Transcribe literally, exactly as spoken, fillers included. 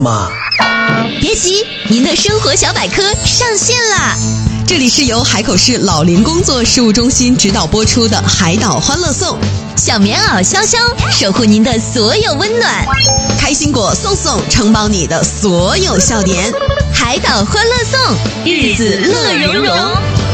妈， 别急，您的生活小百科上线啦！ 这里是由海口市老龄工作事务中心指导播出的《海岛欢乐颂》， 小棉袄潇潇守护您的所有温暖， 开心果送送承包你的所有笑点。 海岛欢乐颂，日子乐融融。